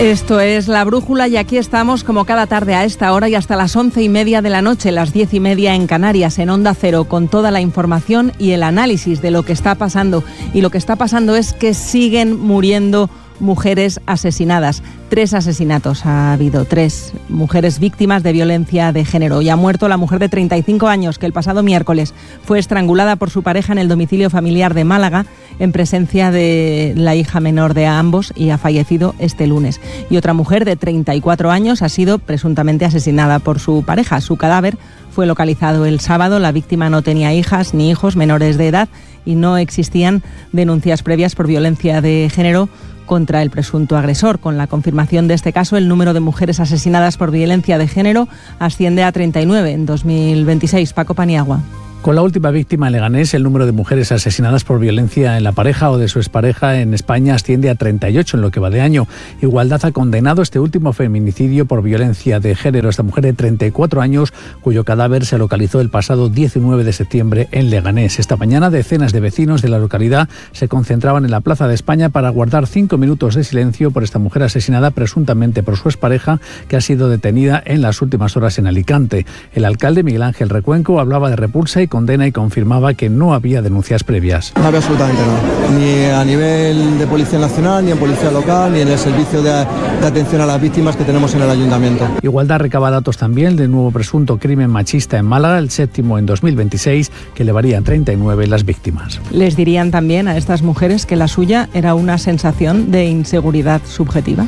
Esto es La Brújula y aquí estamos como cada tarde a esta hora y hasta las 11:30 de la noche, las 10:30 en Canarias, en Onda Cero, con toda la información y el análisis de lo que está pasando. Y lo que está pasando es que siguen muriendo mujeres asesinadas. 3 asesinatos ha habido, 3 mujeres víctimas de violencia de género. Y ha muerto la mujer de 35 años que el pasado miércoles fue estrangulada por su pareja en el domicilio familiar de Málaga en presencia de la hija menor de ambos y ha fallecido este lunes. Y otra mujer de 34 años ha sido presuntamente asesinada por su pareja. Su cadáver fue localizado el sábado. La víctima no tenía hijas ni hijos menores de edad y no existían denuncias previas por violencia de género contra el presunto agresor. Con la confirmación de este caso, el número de mujeres asesinadas por violencia de género asciende a 39 en 2026. Paco Paniagua. Con la última víctima en Leganés, el número de mujeres asesinadas por violencia en la pareja o de su expareja en España asciende a 38 en lo que va de año. Igualdad ha condenado este último feminicidio por violencia de género. Esta mujer de 34 años, cuyo cadáver se localizó el pasado 19 de septiembre en Leganés. Esta mañana, decenas de vecinos de la localidad se concentraban en la Plaza de España para guardar 5 minutos de silencio por esta mujer asesinada presuntamente por su expareja, que ha sido detenida en las últimas horas en Alicante. El alcalde Miguel Ángel Recuenco hablaba de repulsa y condena y confirmaba que no había denuncias previas. No había absolutamente nada, ni a nivel de Policía Nacional, ni en Policía Local, ni en el servicio de atención a las víctimas que tenemos en el Ayuntamiento. Igualdad recaba datos también del nuevo presunto crimen machista en Málaga, el 7º en 2026, que elevaría a 39 las víctimas. Les dirían también a estas mujeres que la suya era una sensación de inseguridad subjetiva.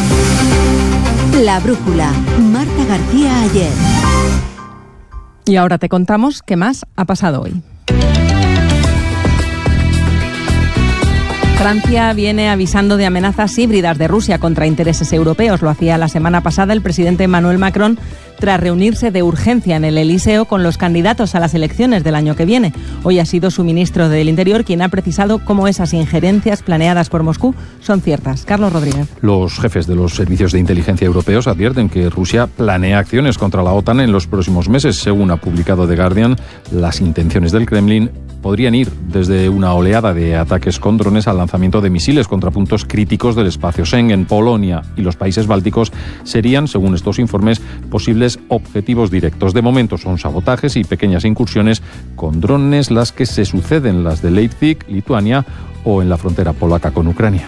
La Brújula, Marta García Ayer. Y ahora te contamos qué más ha pasado hoy. Francia viene avisando de amenazas híbridas de Rusia contra intereses europeos. Lo hacía la semana pasada el presidente Emmanuel Macron tras reunirse de urgencia en el Elíseo con los candidatos a las elecciones del año que viene. Hoy ha sido su ministro del Interior quien ha precisado cómo esas injerencias planeadas por Moscú son ciertas. Carlos Rodríguez. Los jefes de los servicios de inteligencia europeos advierten que Rusia planea acciones contra la OTAN en los próximos meses. Según ha publicado The Guardian, las intenciones del Kremlin podrían ir desde una oleada de ataques con drones al lanzamiento de misiles contra puntos críticos del espacio Schengen. Polonia y los países bálticos serían, según estos informes, posibles objetivos directos. De momento son sabotajes y pequeñas incursiones con drones las que se suceden, las de Leipzig, Lituania o en la frontera polaca con Ucrania.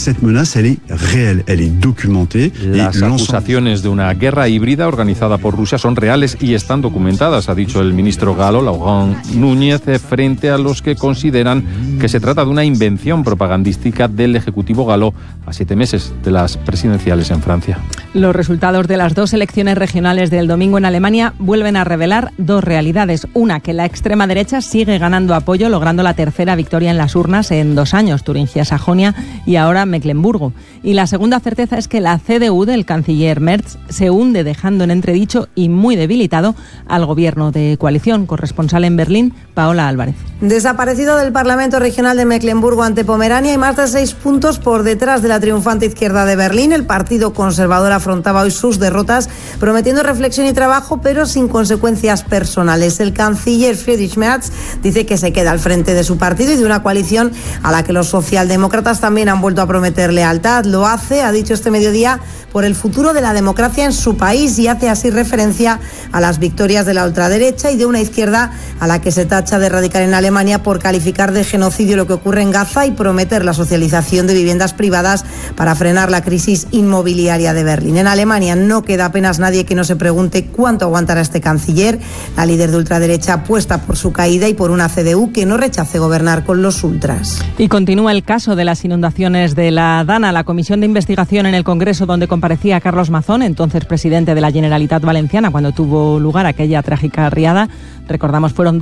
Las acusaciones de una guerra híbrida organizada por Rusia son reales y están documentadas, ha dicho el ministro galo Laurent Núñez, frente a los que consideran que se trata de una invención propagandística del Ejecutivo galo a 7 meses de las presidenciales en Francia. Los resultados de las 2 elecciones regionales del domingo en Alemania vuelven a revelar 2 realidades. Una, que la extrema derecha sigue ganando apoyo, logrando la tercera victoria en las urnas en 2 años, Turingia-Sajonia y ahora Mecklemburgo. Y la segunda certeza es que la CDU del canciller Merz se hunde, dejando en entredicho y muy debilitado al gobierno de coalición. Corresponsal en Berlín, Paola Álvarez. Desaparecido del Parlamento Regional de Mecklemburgo ante Pomerania y más de 6 puntos por detrás de la triunfante izquierda de Berlín, el Partido Conservador afrontaba hoy sus derrotas, prometiendo reflexión y trabajo, pero sin consecuencias personales. El canciller Friedrich Merz dice que se queda al frente de su partido y de una coalición a la que los socialdemócratas también han vuelto a prometer lealtad. Lo hace, ha dicho este mediodía, por el futuro de la democracia en su país y hace así referencia a las victorias de la ultraderecha y de una izquierda a la que se tacha de radical en Alemania por calificar de genocidio lo que ocurre en Gaza y prometer la socialización de viviendas privadas para frenar la crisis inmobiliaria de Berlín. En Alemania no queda apenas nadie que no se pregunte cuánto aguantará este canciller. La líder de ultraderecha apuesta por su caída y por una CDU que no rechace gobernar con los ultras. Y continúa el caso de las inundaciones de la Dana. La comisión de investigación en el Congreso donde comparecía Carlos Mazón, entonces presidente de la Generalitat Valenciana, cuando tuvo lugar aquella trágica riada, recordamos fueron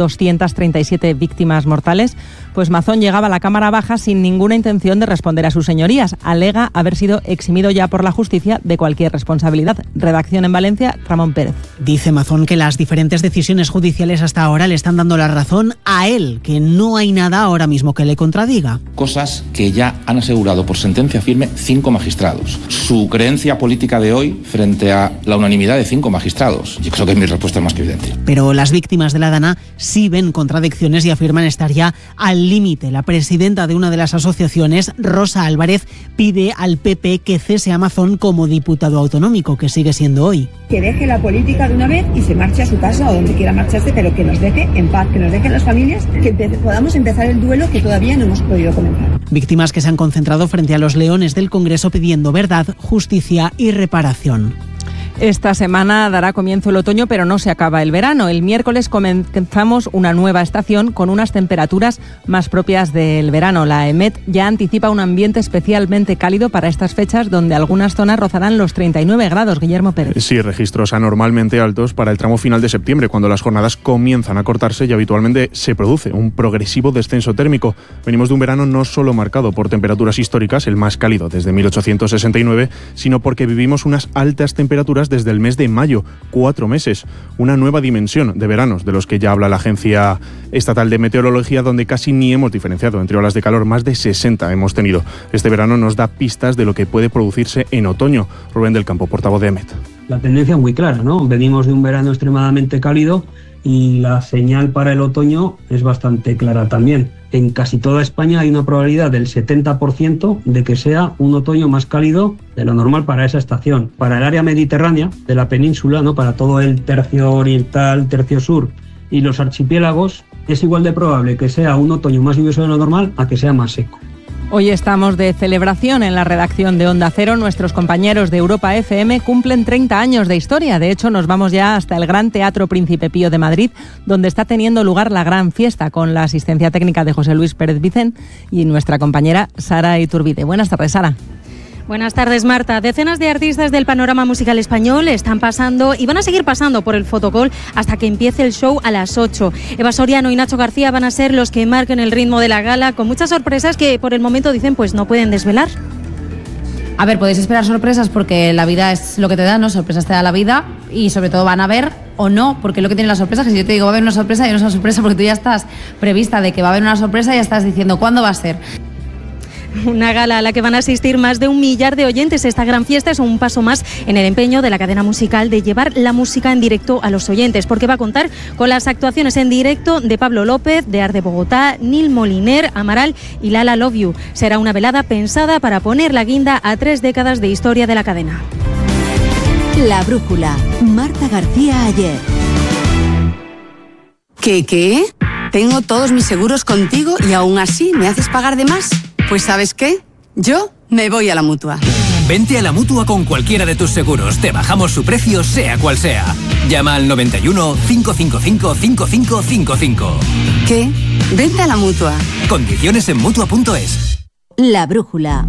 237 víctimas mortales, pues Mazón llegaba a la Cámara Baja sin ninguna intención de responder a sus señorías. Alega haber sido eximido ya por la justicia de cualquier responsabilidad. Redacción en Valencia, Ramón Pérez. Dice Mazón que las diferentes decisiones judiciales hasta ahora le están dando la razón a él, que no hay nada ahora mismo que le contradiga. Cosas que ya han asegurado por sentencia firme 5 magistrados. Su creencia política de hoy frente a la unanimidad de 5 magistrados. Yo creo que mi respuesta es más que evidente. Pero las víctimas víctimas de la Dana sí ven contradicciones y afirman estar ya al límite. La presidenta de una de las asociaciones, Rosa Álvarez, pide al PP que cese a Mazón como diputado autonómico, que sigue siendo hoy. Que deje la política de una vez y se marche a su casa o donde quiera marcharse, pero que nos deje en paz, que nos deje las familias, que podamos empezar el duelo que todavía no hemos podido comenzar. Víctimas que se han concentrado frente a los leones del Congreso pidiendo verdad, justicia y reparación. Esta semana dará comienzo el otoño, pero no se acaba el verano. El miércoles comenzamos una nueva estación con unas temperaturas más propias del verano. La EMET ya anticipa un ambiente especialmente cálido para estas fechas, donde algunas zonas rozarán los 39 grados. Guillermo Pérez. Sí, registros anormalmente altos para el tramo final de septiembre, cuando las jornadas comienzan a cortarse y habitualmente se produce un progresivo descenso térmico. Venimos de un verano no solo marcado por temperaturas históricas, el más cálido desde 1869, sino porque vivimos unas altas temperaturas desde el mes de mayo, 4 meses, una nueva dimensión de veranos de los que ya habla la Agencia Estatal de Meteorología, donde casi ni hemos diferenciado entre olas de calor, más de 60 hemos tenido. Este verano nos da pistas de lo que puede producirse en otoño. Rubén del Campo, portavoz de EMET. La tendencia es muy clara, ¿no? Venimos de un verano extremadamente cálido y la señal para el otoño es bastante clara también. En casi toda España hay una probabilidad del 70% de que sea un otoño más cálido de lo normal para esa estación. Para el área mediterránea de la península, ¿no? Para todo el tercio oriental, tercio sur y los archipiélagos, es igual de probable que sea un otoño más lluvioso de lo normal a que sea más seco. Hoy estamos de celebración en la redacción de Onda Cero. Nuestros compañeros de Europa FM cumplen 30 años de historia. De hecho, nos vamos ya hasta el Gran Teatro Príncipe Pío de Madrid, donde está teniendo lugar la gran fiesta, con la asistencia técnica de José Luis Pérez Vicent y nuestra compañera Sara Iturbide. Buenas tardes, Sara. Buenas tardes, Marta. Decenas de artistas del panorama musical español están pasando y van a seguir pasando por el Fotocall hasta que empiece el show a las 8. Eva Soriano y Nacho García van a ser los que marquen el ritmo de la gala, con muchas sorpresas que por el momento dicen pues no pueden desvelar. A ver, podéis esperar sorpresas porque la vida es lo que te da, ¿no? Sorpresas te da la vida y sobre todo van a ver o no, porque lo que tiene la sorpresa es que si yo te digo va a haber una sorpresa y no es una sorpresa porque tú ya estás prevista de que va a haber una sorpresa y ya estás diciendo cuándo va a ser. Una gala a la que van a asistir más de 1 millar de oyentes. Esta gran fiesta es un paso más en el empeño de la cadena musical de llevar la música en directo a los oyentes, porque va a contar con las actuaciones en directo de Pablo López, de Art de Bogotá, Nil Moliner, Amaral y Lala Love You. Será una velada pensada para poner la guinda a 3 décadas de historia de la cadena. La Brújula, Marta García Ayer. ¿Qué? Tengo todos mis seguros contigo y aún así me haces pagar de más. Pues ¿sabes qué? Yo me voy a la Mutua. Vente a la Mutua con cualquiera de tus seguros. Te bajamos su precio, sea cual sea. Llama al 91 555 5555. ¿Qué? Vente a la Mutua. Condiciones en Mutua.es. La Brújula.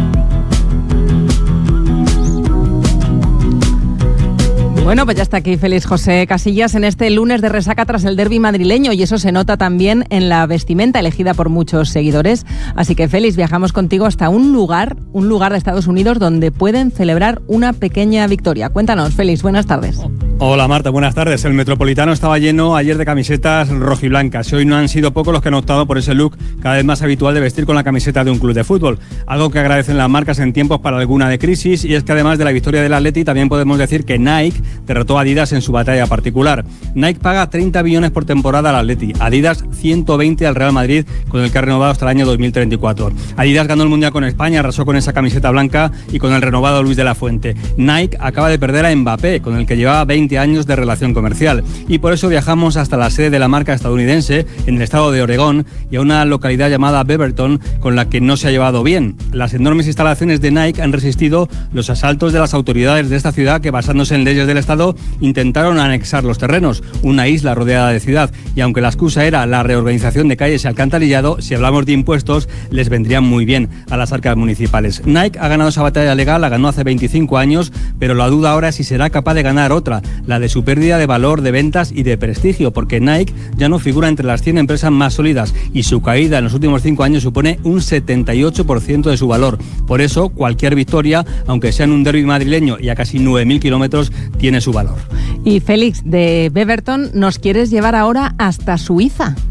Bueno, pues ya está aquí Félix José Casillas en este lunes de resaca tras el derbi madrileño, y eso se nota también en la vestimenta elegida por muchos seguidores. Así que Félix, viajamos contigo hasta un lugar de Estados Unidos donde pueden celebrar una pequeña victoria. Cuéntanos, Félix, buenas tardes. Hola Marta, buenas tardes. El Metropolitano estaba lleno ayer de camisetas rojiblancas y hoy no han sido pocos los que han optado por ese look cada vez más habitual de vestir con la camiseta de un club de fútbol. Algo que agradecen las marcas en tiempos para alguna de crisis, y es que además de la victoria del Atleti también podemos decir que Nike derrotó a Adidas en su batalla particular. Nike paga 30 billones por temporada al Atleti, Adidas 120 al Real Madrid, con el que ha renovado hasta el año 2034. Adidas ganó el Mundial con España, arrasó con esa camiseta blanca y con el renovado Luis de la Fuente. Nike acaba de perder a Mbappé, con el que llevaba 20 años de relación comercial, y por eso viajamos hasta la sede de la marca estadounidense en el estado de Oregón y a una localidad llamada Beaverton, con la que no se ha llevado bien. Las enormes instalaciones de Nike han resistido los asaltos de las autoridades de esta ciudad, que basándose en leyes del estado intentaron anexar los terrenos, una isla rodeada de ciudad, y aunque la excusa era la reorganización de calles y alcantarillado, si hablamos de impuestos les vendrían muy bien a las arcas municipales. Nike ha ganado esa batalla legal, la ganó hace 25 años, pero la duda ahora es si será capaz de ganar otra, la de su pérdida de valor, de ventas y de prestigio, porque Nike ya no figura entre las 100 empresas más sólidas y su caída en los últimos 5 años supone un 78% de su valor. Por eso, cualquier victoria, aunque sea en un derbi madrileño y a casi 9.000 kilómetros, tiene su valor. Y Félix, de Beaverton nos quieres llevar ahora hasta Suiza.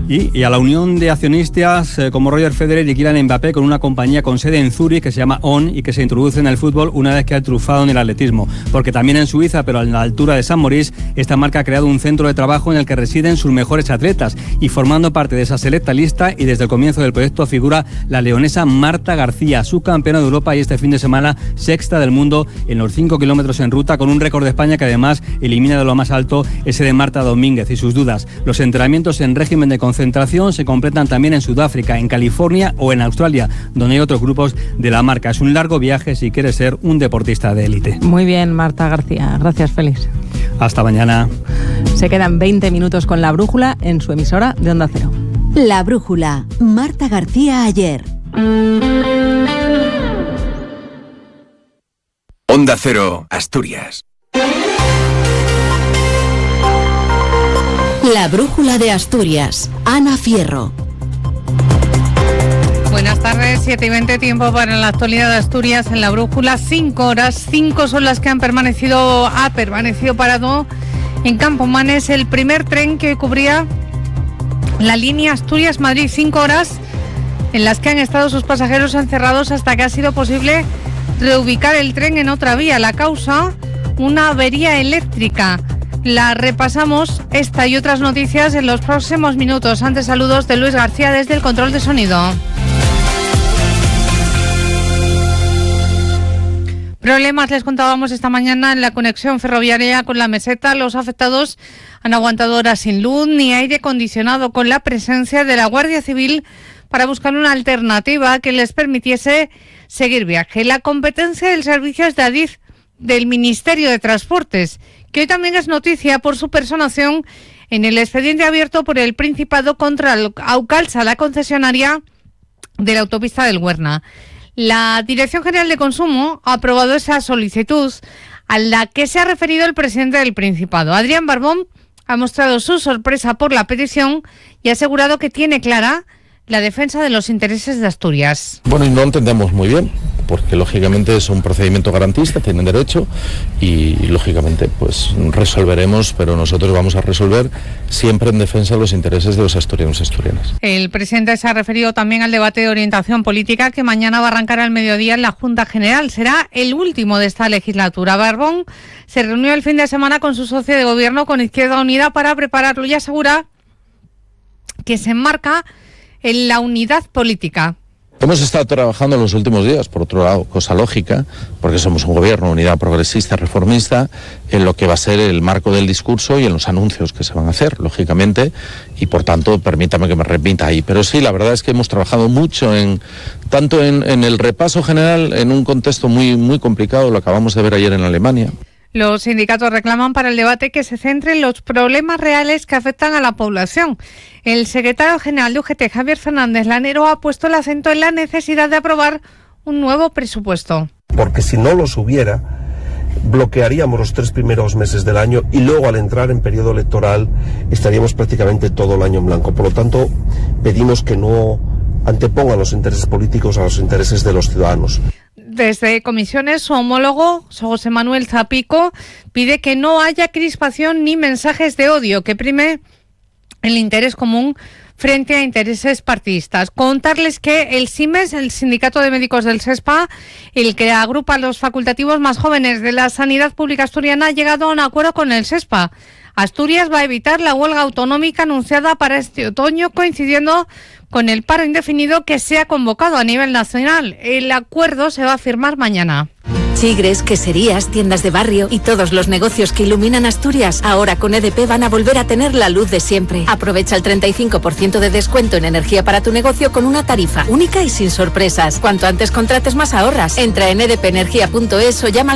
Y a la unión de accionistas como Roger Federer y Kylian Mbappé, con una compañía con sede en Zúrich que se llama On y que se introduce en el fútbol una vez que ha triunfado en el atletismo. Porque también en Suiza, pero a la altura de San Maurice, esta marca ha creado un centro de trabajo en el que residen sus mejores atletas. Y formando parte de esa selecta lista, y desde el comienzo del proyecto, figura la leonesa Marta García, subcampeona de Europa y este fin de semana sexta del mundo en los 5 kilómetros en ruta, con un récord de España que además elimina de lo más alto ese de Marta Domínguez y sus dudas. Los entrenamientos en régimen de concentración se completan también en Sudáfrica, en California o en Australia, donde hay otros grupos de la marca. Es un largo viaje si quieres ser un deportista de élite. Muy bien, Marta García. Gracias, Félix. Hasta mañana. Se quedan 20 minutos con La Brújula en su emisora de Onda Cero. La Brújula. Marta García ayer. Onda Cero, Asturias. La Brújula de Asturias. Ana Fierro. Buenas tardes, 7:20, tiempo para la actualidad de Asturias en La Brújula. 5 horas, 5 son las que ha permanecido parado en Campomanes el primer tren que cubría la línea Asturias-Madrid. 5 horas en las que han estado sus pasajeros encerrados hasta que ha sido posible reubicar el tren en otra vía. La causa, una avería eléctrica. La repasamos, esta y otras noticias, en los próximos minutos. Antes, saludos de Luis García desde el control de sonido. Problemas, les contábamos esta mañana en la conexión ferroviaria con la meseta. Los afectados han aguantado horas sin luz ni aire acondicionado, con la presencia de la Guardia Civil para buscar una alternativa que les permitiese seguir viaje. La competencia del servicio es de Adif, del Ministerio de Transportes, que hoy también es noticia por su personación en el expediente abierto por el Principado contra Aucalsa, la concesionaria de la autopista del Huerna. La Dirección General de Consumo ha aprobado esa solicitud a la que se ha referido el presidente del Principado. Adrián Barbón ha mostrado su sorpresa por la petición y ha asegurado que tiene clara la defensa de los intereses de Asturias. Bueno, y no entendemos muy bien, porque lógicamente es un procedimiento garantista, tienen derecho y lógicamente pues resolveremos, pero nosotros vamos a resolver siempre en defensa de los intereses de los asturianos y asturianas. El presidente se ha referido también al debate de orientación política que mañana va a arrancar al mediodía en la Junta General. Será el último de esta legislatura. Barbón se reunió el fin de semana con su socio de gobierno, con Izquierda Unida, para prepararlo y asegura que se enmarca en la unidad política. Hemos estado trabajando en los últimos días, por otro lado, cosa lógica, porque somos un gobierno, unidad progresista, reformista, en lo que va a ser el marco del discurso y en los anuncios que se van a hacer, lógicamente, y por tanto, permítame que me repita ahí. Pero sí, la verdad es que hemos trabajado mucho tanto en el repaso general, en un contexto muy complicado, lo acabamos de ver ayer en Alemania. Los sindicatos reclaman para el debate que se centre en los problemas reales que afectan a la población. El secretario general de UGT, Javier Fernández Lanero, ha puesto el acento en la necesidad de aprobar un nuevo presupuesto. Porque si no los hubiera, bloquearíamos los 3 primeros meses del año y luego, al entrar en periodo electoral, estaríamos prácticamente todo el año en blanco. Por lo tanto, pedimos que no antepongan los intereses políticos a los intereses de los ciudadanos. Desde Comisiones, su homólogo, José Manuel Zapico, pide que no haya crispación ni mensajes de odio, que prime el interés común frente a intereses partidistas. Contarles que el SIMES, el Sindicato de Médicos del SESPA, el que agrupa a los facultativos más jóvenes de la sanidad pública asturiana, ha llegado a un acuerdo con el SESPA. Asturias va a evitar la huelga autonómica anunciada para este otoño, coincidiendo con el paro indefinido que se ha convocado a nivel nacional. El acuerdo se va a firmar mañana. Chigres, queserías, tiendas de barrio y todos los negocios que iluminan Asturias, ahora con EDP van a volver a tener la luz de siempre. Aprovecha el 35% de descuento en energía para tu negocio con una tarifa única y sin sorpresas. Cuanto antes contrates, más ahorras. Entra en edpenergia.es o llama al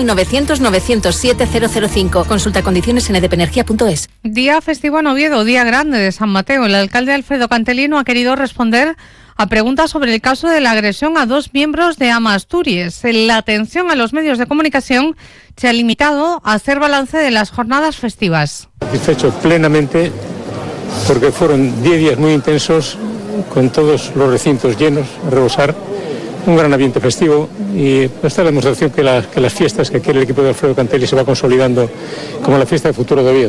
900-907-005. Consulta condiciones en edpenergia.es. Día festivo en Oviedo, día grande de San Mateo. El alcalde Alfredo Cantelino ha querido responder a preguntas sobre el caso de la agresión a 2 miembros de AMA Asturias. La atención a los medios de comunicación se ha limitado a hacer balance de las jornadas festivas. Satisfecho plenamente porque fueron 10 días muy intensos, con todos los recintos llenos, a rebosar, un gran ambiente festivo, y esta es la demostración que las fiestas que quiere el equipo de Alfredo Cantelli se va consolidando como la fiesta del futuro de Oviedo.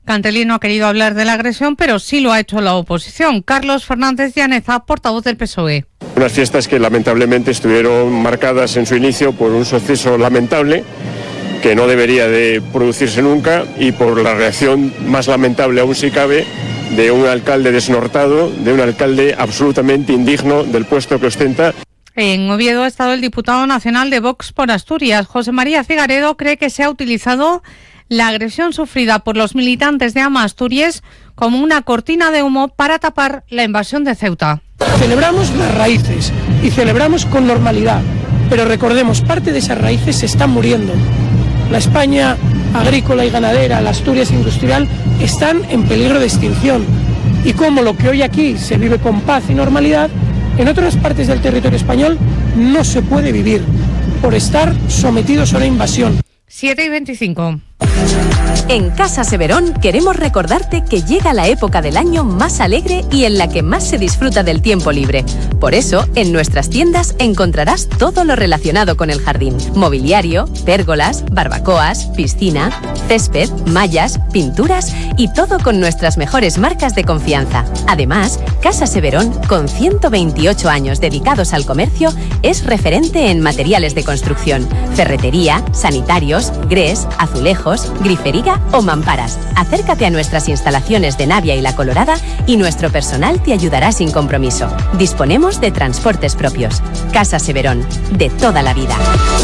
Cantelí no ha querido hablar de la agresión, pero sí lo ha hecho la oposición. Carlos Fernández Llaneza, portavoz del PSOE. Unas fiestas que lamentablemente estuvieron marcadas en su inicio por un suceso lamentable que no debería de producirse nunca y por la reacción más lamentable aún si cabe de un alcalde desnortado, de un alcalde absolutamente indigno del puesto que ostenta. En Oviedo ha estado el diputado nacional de Vox por Asturias. José María Figaredo cree que se ha utilizado la agresión sufrida por los militantes de AMA Asturias como una cortina de humo para tapar la invasión de Ceuta. Celebramos las raíces y celebramos con normalidad, pero recordemos, parte de esas raíces se están muriendo. La España agrícola y ganadera, la Asturias industrial, están en peligro de extinción. Y como lo que hoy aquí se vive con paz y normalidad, en otras partes del territorio español no se puede vivir por estar sometidos a una invasión. 7:25. En Casa Severón queremos recordarte que llega la época del año más alegre y en la que más se disfruta del tiempo libre. Por eso, en nuestras tiendas encontrarás todo lo relacionado con el jardín. Mobiliario, pérgolas, barbacoas, piscina, césped, mallas, pinturas y todo con nuestras mejores marcas de confianza. Además, Casa Severón, con 128 años dedicados al comercio, es referente en materiales de construcción, ferretería, sanitarios, grés, azulejos, grifería o mamparas. Acércate a nuestras instalaciones de Navia y La Colorada y nuestro personal te ayudará sin compromiso. Disponemos de transportes propios. Casa Severón, de toda la vida.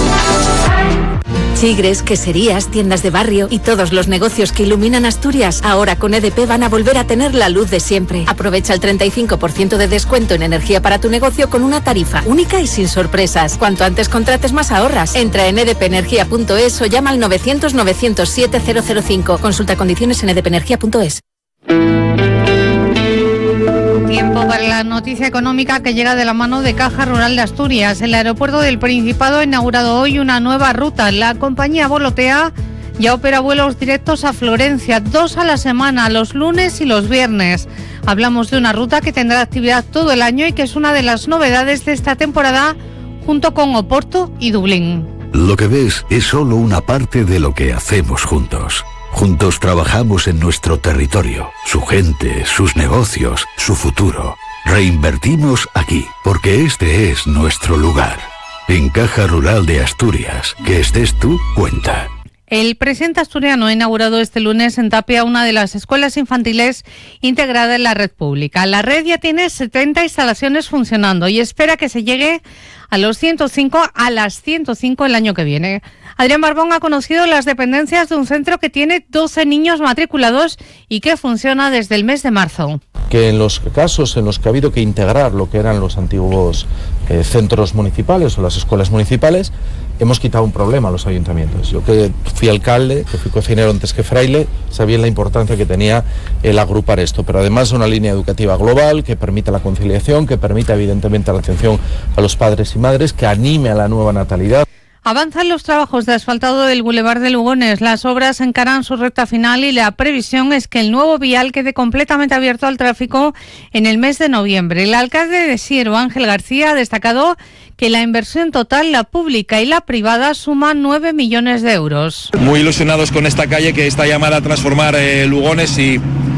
Chigres, queserías, tiendas de barrio y todos los negocios que iluminan Asturias ahora con EDP van a volver a tener la luz de siempre. Aprovecha el 35% de descuento en energía para tu negocio con una tarifa única y sin sorpresas. Cuanto antes contrates, más ahorras. Entra en edpenergia.es o llama al 900-907-005. Consulta condiciones en edpenergia.es. Tiempo para la noticia económica que llega de la mano de Caja Rural de Asturias. El aeropuerto del Principado ha inaugurado hoy una nueva ruta. La compañía Volotea ya opera vuelos directos a Florencia, 2 a la semana, los lunes y los viernes. Hablamos de una ruta que tendrá actividad todo el año y que es una de las novedades de esta temporada, junto con Oporto y Dublín. Lo que ves es solo una parte de lo que hacemos juntos. Juntos trabajamos en nuestro territorio, su gente, sus negocios, su futuro. Reinvertimos aquí, porque este es nuestro lugar. En Caja Rural de Asturias, que estés tú, cuenta. El presidente asturiano ha inaugurado este lunes en Tapia una de las escuelas infantiles integrada en la red pública. La red ya tiene 70 instalaciones funcionando y espera que se llegue a las 105 el año que viene. Adrián Barbón ha conocido las dependencias de un centro que tiene 12 niños matriculados y que funciona desde el mes de marzo. Que en los casos en los que ha habido que integrar lo que eran los antiguos centros municipales o las escuelas municipales, hemos quitado un problema a los ayuntamientos. Yo que fui alcalde, que fui cocinero antes que fraile, sabía la importancia que tenía el agrupar esto, pero además una línea educativa global que permita la conciliación, que permita evidentemente la atención a los padres y madres, que anime a la nueva natalidad. Avanzan los trabajos de asfaltado del Boulevard de Lugones. Las obras encaran su recta final y la previsión es que el nuevo vial quede completamente abierto al tráfico en el mes de noviembre. El alcalde de Siero, Ángel García, ha destacado que la inversión total, la pública y la privada, suma 9 millones de euros. Muy ilusionados con esta calle que está llamada a transformar Lugones y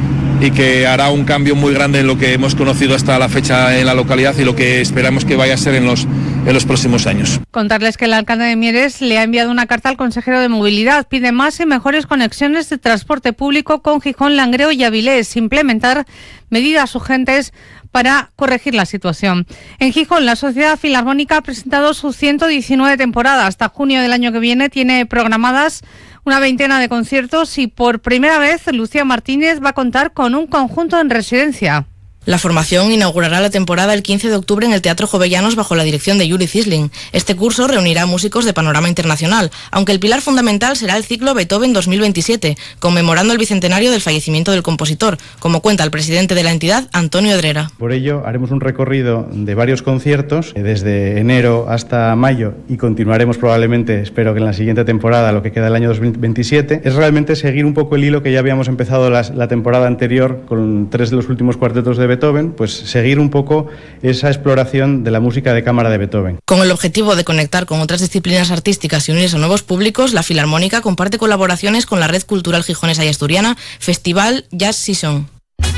que hará un cambio muy grande en lo que hemos conocido hasta la fecha en la localidad y lo que esperamos que vaya a ser en los próximos años. Contarles que el alcalde de Mieres le ha enviado una carta al consejero de Movilidad. Pide más y mejores conexiones de transporte público con Gijón, Langreo y Avilés. Implementar medidas urgentes para corregir la situación. En Gijón, la Sociedad Filarmónica ha presentado su 119 temporada. Hasta junio del año que viene tiene programadas una veintena de conciertos y por primera vez Lucía Martínez va a contar con un conjunto en residencia. La formación inaugurará la temporada el 15 de octubre en el Teatro Jovellanos bajo la dirección de Yuri Cisling. Este curso reunirá músicos de panorama internacional, aunque el pilar fundamental será el ciclo Beethoven 2027, conmemorando el bicentenario del fallecimiento del compositor, como cuenta el presidente de la entidad, Antonio Edrera. Por ello, haremos un recorrido de varios conciertos, desde enero hasta mayo, y continuaremos probablemente, espero que en la siguiente temporada, lo que queda del año 2027. Es realmente seguir un poco el hilo que ya habíamos empezado la temporada anterior, con 3 de los últimos cuartetos de Beethoven, Beethoven, pues seguir un poco esa exploración de la música de cámara de Beethoven. Con el objetivo de conectar con otras disciplinas artísticas y unirse a nuevos públicos, la Filarmónica comparte colaboraciones con la Red Cultural Gijonesa y Asturiana, Festival Jazz Season.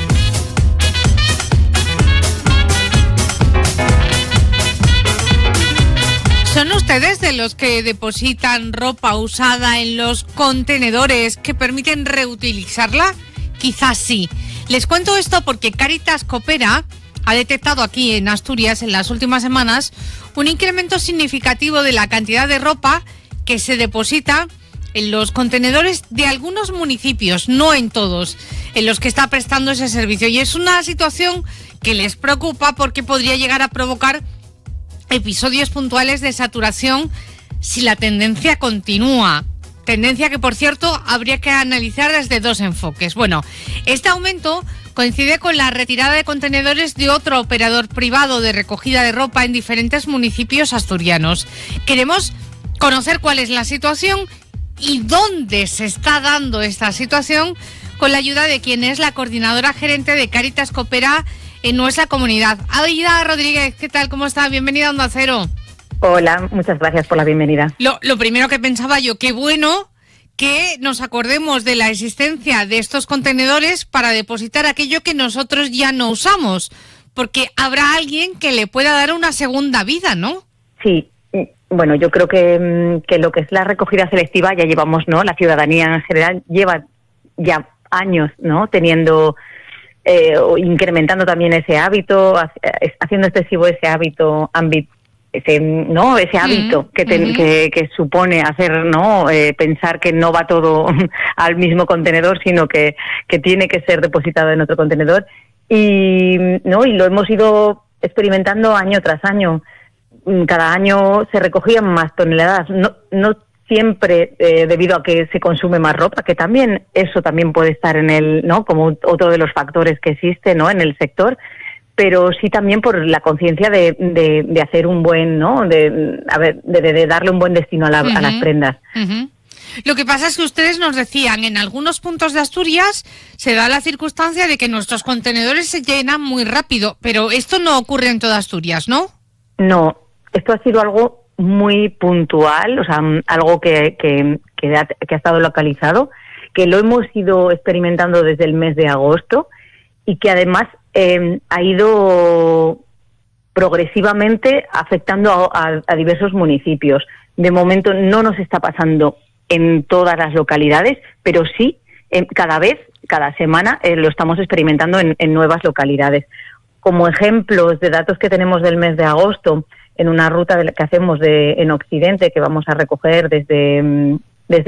¿Son ustedes de los que depositan ropa usada en los contenedores que permiten reutilizarla? Quizás sí. Les cuento esto porque Cáritas Coopera ha detectado aquí en Asturias en las últimas semanas un incremento significativo de la cantidad de ropa que se deposita en los contenedores de algunos municipios, no en todos, en los que está prestando ese servicio. Y es una situación que les preocupa porque podría llegar a provocar episodios puntuales de saturación si la tendencia continúa. Tendencia que, por cierto, habría que analizar desde dos enfoques. Bueno, este aumento coincide con la retirada de contenedores de otro operador privado de recogida de ropa en diferentes municipios asturianos. Queremos conocer cuál es la situación y dónde se está dando esta situación con la ayuda de quien es la coordinadora gerente de Cáritas Coopera en nuestra comunidad. Aida Rodríguez, ¿qué tal? ¿Cómo está? Bienvenida a Onda Cero. Hola, muchas gracias por la bienvenida. Lo primero que pensaba yo, qué bueno que nos acordemos de la existencia de estos contenedores para depositar aquello que nosotros ya no usamos, porque habrá alguien que le pueda dar una segunda vida, ¿no? Sí, bueno, yo creo que lo que es la recogida selectiva ya llevamos, ¿no? La ciudadanía en general lleva ya años, ¿no? Teniendo incrementando también ese hábito, haciendo excesivo ese hábito, ese hábito que supone hacer, ¿no? Pensar que no va todo al mismo contenedor, sino que tiene que ser depositado en otro contenedor. Y lo hemos ido experimentando año tras año. Cada año se recogían más toneladas, no siempre debido a que se consume más ropa, que también eso también puede estar en el, ¿no? Como otro de los factores que existe, ¿no? En el sector, pero sí también por la conciencia de hacer un buen, ¿no? De darle un buen destino a las prendas. Uh-huh. Lo que pasa es que ustedes nos decían, en algunos puntos de Asturias se da la circunstancia de que nuestros contenedores se llenan muy rápido, pero esto no ocurre en toda Asturias, ¿no? No, esto ha sido algo muy puntual, o sea, algo que ha estado localizado, que lo hemos ido experimentando desde el mes de agosto y que además ha ido progresivamente afectando a diversos municipios. De momento no nos está pasando en todas las localidades, pero sí cada semana lo estamos experimentando en nuevas localidades. Como ejemplos de datos que tenemos del mes de agosto, en una ruta que hacemos en Occidente, que vamos a recoger desde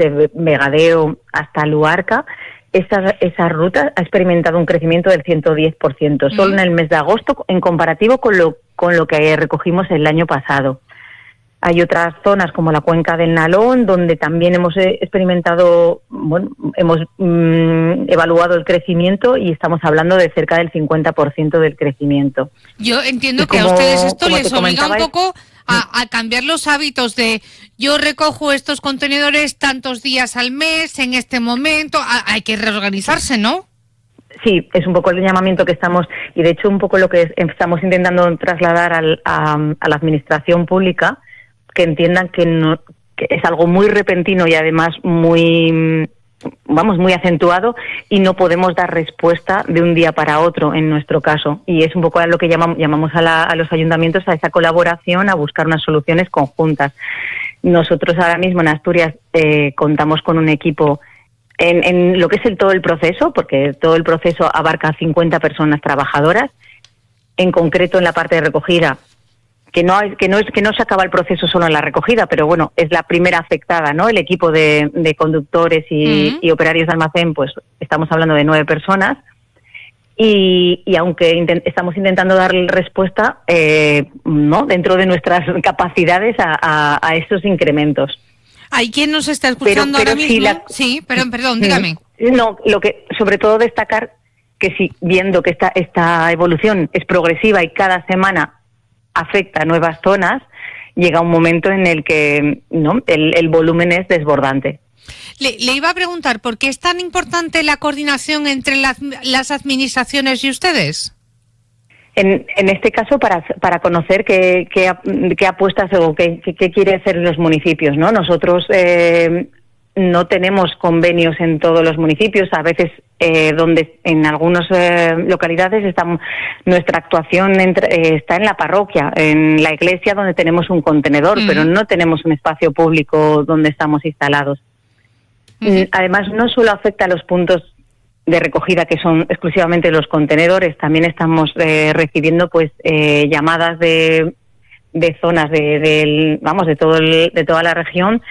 Vegadeo hasta Luarca, esa ruta ha experimentado un crecimiento del 110%, solo en el mes de agosto, en comparativo con lo que recogimos el año pasado. Hay otras zonas como la cuenca del Nalón, donde también hemos experimentado, hemos evaluado el crecimiento y estamos hablando de cerca del 50% del crecimiento. Yo entiendo que a ustedes esto les obliga un poco a cambiar los hábitos de yo recojo estos contenedores tantos días al mes, en este momento, hay que reorganizarse, ¿no? Sí, es un poco el llamamiento que estamos, y de hecho un poco lo que estamos intentando trasladar a la administración pública, que entiendan que es algo muy repentino y además muy acentuado y no podemos dar respuesta de un día para otro en nuestro caso. Y es un poco a lo que llamamos a los ayuntamientos, a esa colaboración, a buscar unas soluciones conjuntas. Nosotros ahora mismo en Asturias contamos con un equipo en lo que es todo el proceso, porque todo el proceso abarca 50 personas trabajadoras, en concreto en la parte de recogida, que no se acaba el proceso solo en la recogida, pero bueno, es la primera afectada, ¿no? El equipo de conductores y operarios de almacén, pues estamos hablando de 9 personas, y aunque estamos intentando dar respuesta, ¿no? Dentro de nuestras capacidades a estos incrementos. ¿Hay quien nos está escuchando ahora mismo? Sí, perdón, dígame. No, lo que sobre todo destacar que si viendo que esta evolución es progresiva y cada semana afecta a nuevas zonas, llega un momento en el que el volumen es desbordante. Le iba a preguntar, ¿por qué es tan importante la coordinación entre las administraciones y ustedes? En este caso, para conocer qué apuestas o qué quiere hacer los municipios, ¿no? Nosotros no tenemos convenios en todos los municipios. A veces, donde en algunas localidades nuestra actuación está en la parroquia, en la iglesia, donde tenemos un contenedor, pero no tenemos un espacio público donde estamos instalados. Además, no solo afecta a los puntos de recogida, que son exclusivamente los contenedores, también estamos recibiendo pues llamadas de zonas de toda la región,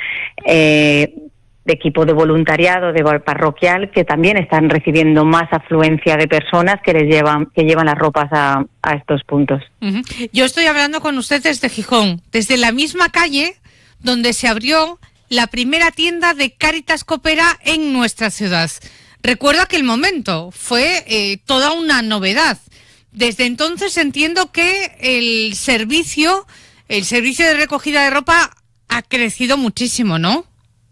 de equipo de voluntariado, de parroquial, que también están recibiendo más afluencia de personas que llevan las ropas a estos puntos. Yo estoy hablando con usted desde Gijón, desde la misma calle donde se abrió la primera tienda de Cáritas Coopera en nuestra ciudad. Recuerdo aquel momento, fue toda una novedad. Desde entonces entiendo que el servicio de recogida de ropa ha crecido muchísimo, ¿no?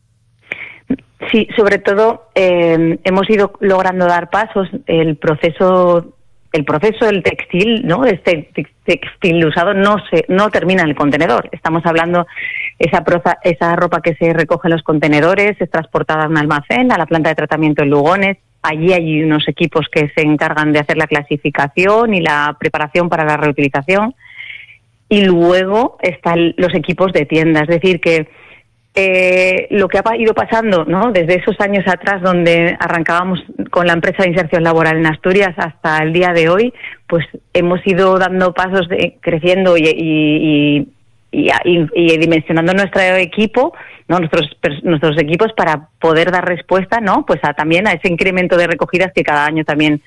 Sí, sobre todo hemos ido logrando dar pasos. El proceso del textil, ¿no? Este textil usado no termina en el contenedor. Estamos hablando esa ropa que se recoge en los contenedores es transportada a un almacén, a la planta de tratamiento en Lugones. Allí hay unos equipos que se encargan de hacer la clasificación y la preparación para la reutilización. Y luego están los equipos de tienda. Es decir, que lo que ha ido pasando, ¿no? Desde esos años atrás, donde arrancábamos con la empresa de inserción laboral en Asturias, hasta el día de hoy, pues hemos ido dando pasos, creciendo y dimensionando nuestro equipo, ¿no? nuestros equipos, para poder dar respuesta, ¿no? Pues también a ese incremento de recogidas que cada año también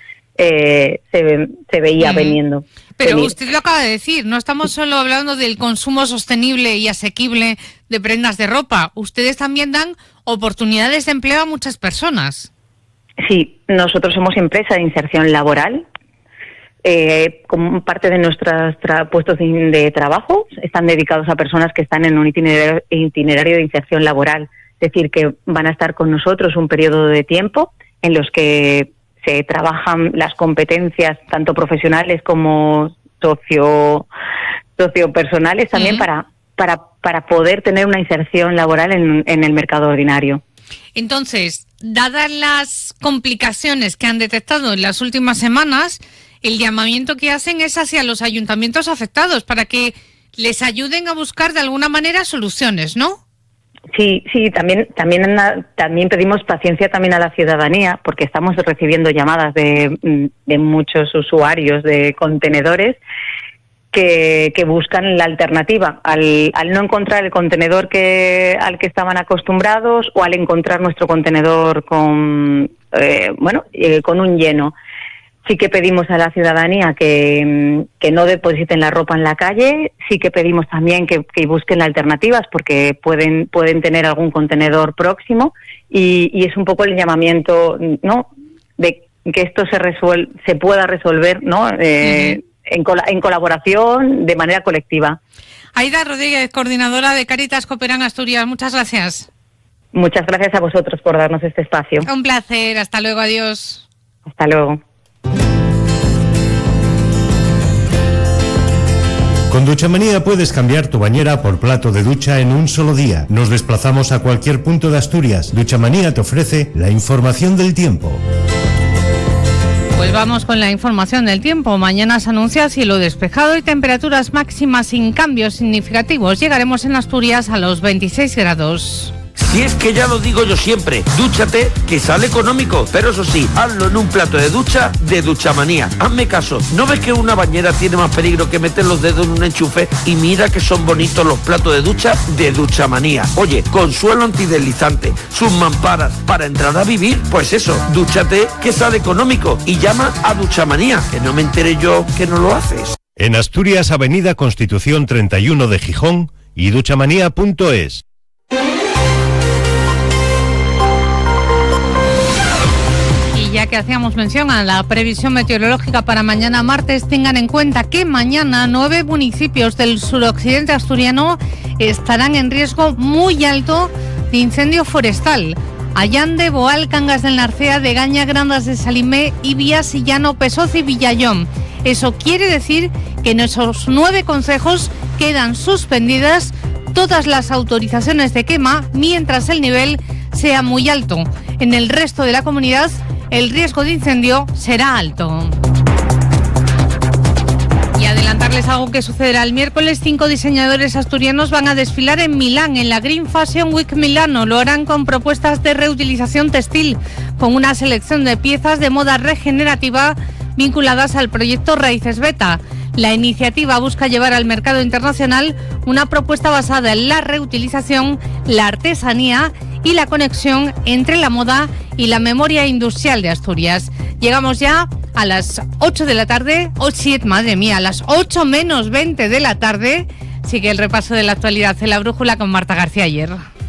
se veía veniendo. Pero usted lo acaba de decir, no estamos solo hablando del consumo sostenible y asequible de prendas de ropa. Ustedes también dan oportunidades de empleo a muchas personas. Sí, nosotros somos empresa de inserción laboral. Como parte de nuestros puestos de trabajo están dedicados a personas que están en un itinerario de inserción laboral. Es decir, que van a estar con nosotros un periodo de tiempo en los que se trabajan las competencias tanto profesionales como sociopersonales también para poder tener una inserción laboral en el mercado ordinario. Entonces, dadas las complicaciones que han detectado en las últimas semanas, el llamamiento que hacen es hacia los ayuntamientos afectados para que les ayuden a buscar de alguna manera soluciones, ¿no? Sí, también pedimos paciencia también a la ciudadanía, porque estamos recibiendo llamadas de muchos usuarios de contenedores que buscan la alternativa al no encontrar el contenedor al que estaban acostumbrados, o al encontrar nuestro contenedor con un lleno. Sí que pedimos a la ciudadanía que no depositen la ropa en la calle. Sí que pedimos también que busquen alternativas, porque pueden tener algún contenedor próximo, y es un poco el llamamiento, ¿no?, de que esto se pueda resolver, ¿no?, en colaboración, de manera colectiva. Aida Rodríguez, coordinadora de Cáritas Coopera en Asturias, muchas gracias. Muchas gracias a vosotros por darnos este espacio. Un placer, hasta luego, adiós. Hasta luego. Con Duchamanía puedes cambiar tu bañera por plato de ducha en un solo día. Nos desplazamos a cualquier punto de Asturias. Duchamanía te ofrece la información del tiempo. Pues vamos con la información del tiempo. Mañana se anuncia cielo despejado y temperaturas máximas sin cambios significativos. Llegaremos en Asturias a los 26 grados. Si es que ya lo digo yo siempre, dúchate, que sale económico, pero eso sí, hazlo en un plato de ducha de Duchamanía. Hazme caso, ¿no ves que una bañera tiene más peligro que meter los dedos en un enchufe? Y mira que son bonitos los platos de ducha de Duchamanía. Oye, con suelo antideslizante, sus mamparas, para entrar a vivir, pues eso, dúchate, que sale económico, y llama a Duchamanía, que no me entere yo que no lo haces. En Asturias, Avenida Constitución 31 de Gijón y duchamanía.es. Ya que hacíamos mención a la previsión meteorológica para mañana martes, tengan en cuenta que mañana 9 municipios del suroccidente asturiano estarán en riesgo muy alto de incendio forestal. Allande, Boal, Cangas del Narcea, Degaña, Grandas de Salimé, Ibia, Sillano, Pesoz y Villayón. Eso quiere decir que en esos 9 concejos quedan suspendidas todas las autorizaciones de quema mientras el nivel sea muy alto. En el resto de la comunidad, el riesgo de incendio será alto. Y adelantarles algo que sucederá el miércoles. 5 diseñadores asturianos van a desfilar en Milán, en la Green Fashion Week Milano. Lo harán con propuestas de reutilización textil, con una selección de piezas de moda regenerativa vinculadas al proyecto Raíces Beta. La iniciativa busca llevar al mercado internacional una propuesta basada en la reutilización, la artesanía y la conexión entre la moda y la memoria industrial de Asturias. Llegamos ya a las 8 de la tarde, a las 8 menos 20 de la tarde. Sigue el repaso de la actualidad en La Brújula con Marta García Ayer.